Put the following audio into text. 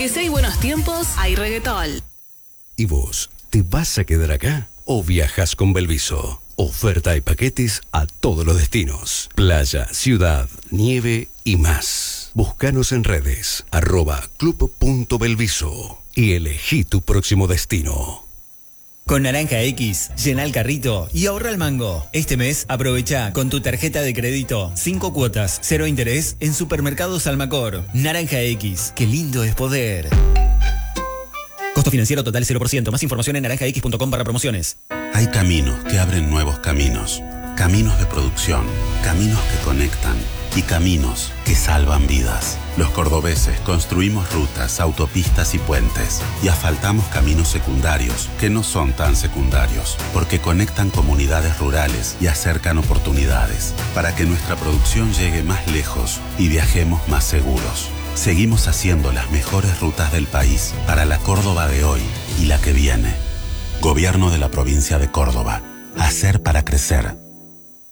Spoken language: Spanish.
Porque si hay buenos tiempos, hay reggaetón. ¿Y vos, te vas a quedar acá o viajas con Belviso? Oferta y paquetes a todos los destinos. Playa, ciudad, nieve y más. Búscanos en redes, @club.belviso y elegí tu próximo destino. Con Naranja X, llena el carrito y ahorra el mango. Este mes aprovecha con tu tarjeta de crédito 5 cuotas, 0 interés en Supermercados Almacor. Naranja X, qué lindo es poder. Costo financiero total 0%. Más información en naranjax.com/promociones. Hay caminos que abren nuevos caminos. Caminos de producción, caminos que conectan y caminos que salvan vidas. Los cordobeses construimos rutas, autopistas y puentes y asfaltamos caminos secundarios que no son tan secundarios porque conectan comunidades rurales y acercan oportunidades para que nuestra producción llegue más lejos y viajemos más seguros. Seguimos haciendo las mejores rutas del país para la Córdoba de hoy y la que viene. Gobierno de la provincia de Córdoba. Hacer para crecer.